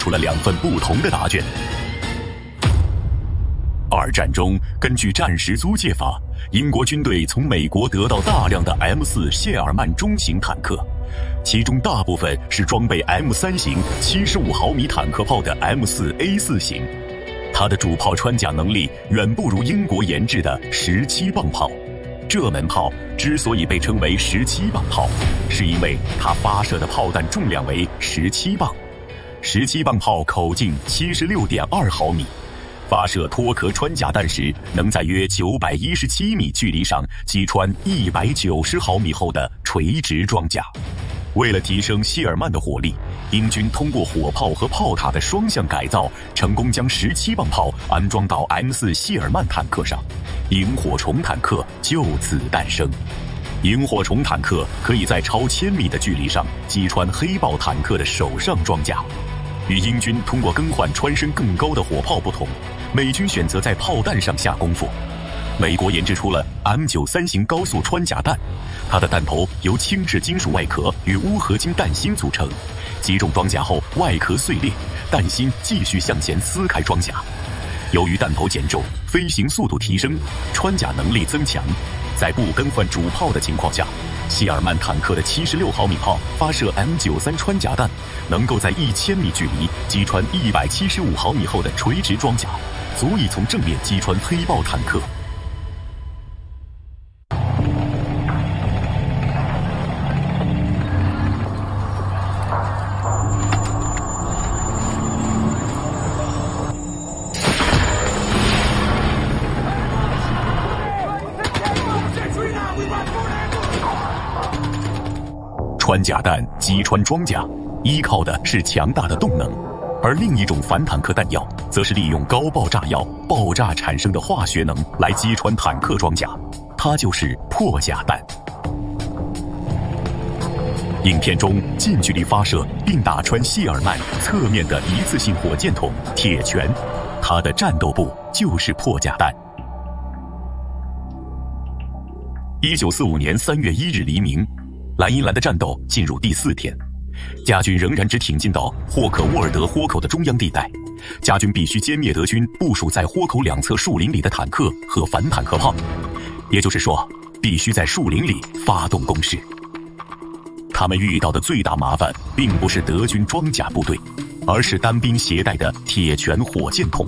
出了2份不同的答卷。二战中，根据战时租借法，英国军队从美国得到大量的 M4 谢尔曼中型坦克，其中大部分是装备 M3 型75毫米坦克炮的 M4A4 型。它的主炮穿甲能力远不如英国研制的17磅炮。这门炮之所以被称为17磅炮，是因为它发射的炮弹重量为17磅。17磅炮口径76.2毫米，发射脱壳穿甲弹时，能在约917米距离上击穿190毫米厚的垂直装甲。为了提升谢尔曼的火力，英军通过火炮和炮塔的双向改造，成功将17磅炮安装到 M4 谢尔曼坦克上，萤火虫坦克就此诞生。萤火虫坦克可以在超1000米的距离上击穿黑豹坦克的手上装甲。与英军通过更换穿身更高的火炮不同，美军选择在炮弹上下功夫。美国研制出了 M93 型高速穿甲弹，它的弹头由轻质金属外壳与钨合金弹芯组成，击中装甲后外壳碎裂，弹芯继续向前撕开装甲。由于弹头减重，飞行速度提升，穿甲能力增强，在不更换主炮的情况下，谢尔曼坦克的76毫米炮发射 M93 穿甲弹，能够在1000米距离击穿175毫米厚的垂直装甲，足以从正面击穿黑豹坦克。穿甲弹击穿装甲，依靠的是强大的动能，而另一种反坦克弹药，则是利用高爆炸药爆炸产生的化学能来击穿坦克装甲，它就是破甲弹。影片中近距离发射并打穿谢尔曼侧面的一次性火箭筒铁拳，它的战斗部就是破甲弹。1945年3月1日黎明，莱茵兰的战斗进入第4天，加军仍然只挺进到霍克沃尔德豁口的中央地带，加军必须歼灭德军部署在豁口两侧树林里的坦克和反坦克炮，也就是说，必须在树林里发动攻势。他们遇到的最大麻烦并不是德军装甲部队，而是单兵携带的铁拳火箭筒。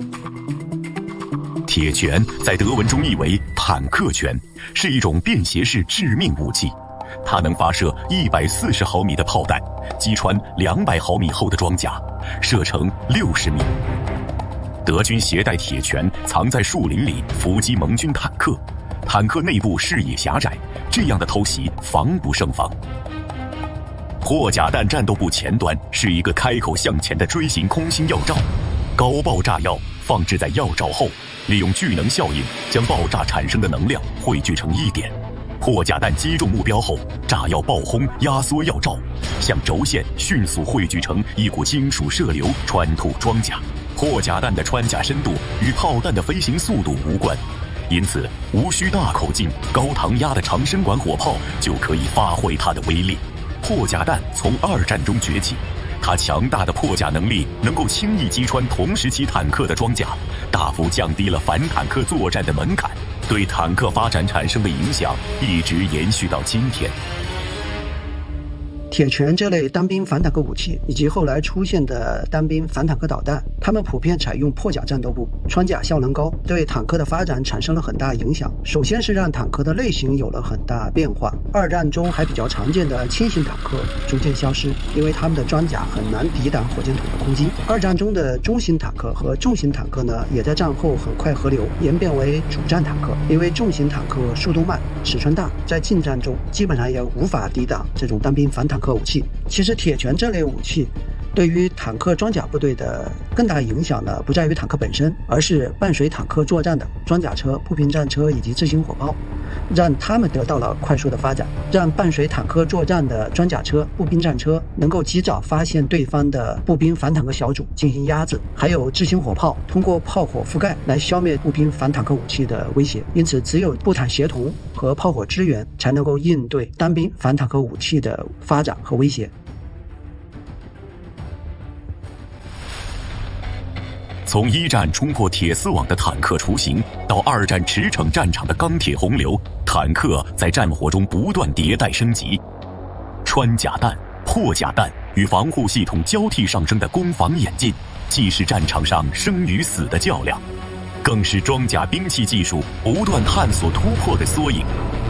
铁拳在德文中译为坦克拳，是一种便携式致命武器。它能发射140毫米的炮弹，击穿200毫米厚的装甲，射程60米。德军携带铁拳藏在树林里伏击盟军坦克，坦克内部视野狭窄，这样的偷袭防不胜防。破甲弹战斗部前端是一个开口向前的锥形空心药罩，高爆炸药放置在药罩后，利用聚能效应将爆炸产生的能量汇聚成一点。破甲弹击中目标后，炸药爆轰压缩药罩，向轴线迅速汇聚成一股金属射流，穿透装甲。破甲弹的穿甲深度与炮弹的飞行速度无关，因此无需大口径、高膛压的长身管火炮就可以发挥它的威力。破甲弹从2战中崛起，它强大的破甲能力能够轻易击穿同时期坦克的装甲，大幅降低了反坦克作战的门槛，对坦克发展产生的影响一直延续到今天。 铁拳这类单兵反坦克武器以及后来出现的单兵反坦克导弹，它们普遍采用破甲战斗部，穿甲效能高，对坦克的发展产生了很大影响。首先是让坦克的类型有了很大变化，2战中还比较常见的轻型坦克逐渐消失，因为它们的装甲很难抵挡火箭筒的攻击。2战中的中型坦克和重型坦克呢，也在战后很快合流，演变为主战坦克，因为重型坦克速度慢，尺寸大，在近战中基本上也无法抵挡这种单兵反坦克武器。其实铁拳这类武器对于坦克装甲部队的更大影响呢，不在于坦克本身，而是伴随坦克作战的装甲车、步兵战车以及自行火炮，让他们得到了快速的发展，让伴随坦克作战的装甲车、步兵战车能够及早发现对方的步兵反坦克小组进行压制，还有自行火炮通过炮火覆盖来消灭步兵反坦克武器的威胁。因此，只有步坦协同和炮火支援才能够应对单兵反坦克武器的发展和威胁。 从一战冲破铁丝网的坦克雏形，到二战驰骋战场的钢铁洪流，坦克在战火中不断迭代升级。穿甲弹、破甲弹与防护系统交替上升的攻防演进，既是战场上生与死的较量，更是装甲兵器技术不断探索突破的缩影。